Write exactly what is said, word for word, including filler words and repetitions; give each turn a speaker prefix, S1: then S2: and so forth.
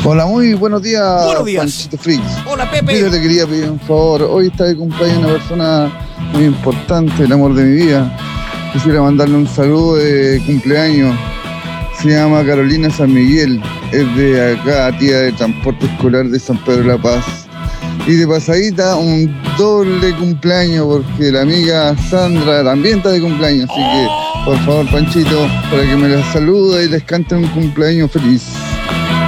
S1: Hola, muy buenos días,
S2: Buenos días.
S1: Panchito Frix.
S2: Hola, Pepe.
S1: Mira, te quería pedir un favor. Hoy está de cumpleaños una persona muy importante, el amor de mi vida. Quisiera mandarle un saludo de cumpleaños. Se llama Carolina San Miguel. Es de acá, tía de transporte escolar de San Pedro de la Paz. Y de pasadita, un doble cumpleaños, porque la amiga Sandra también está de cumpleaños. Así que, por favor, Panchito, para que me la salude y les cante un cumpleaños feliz.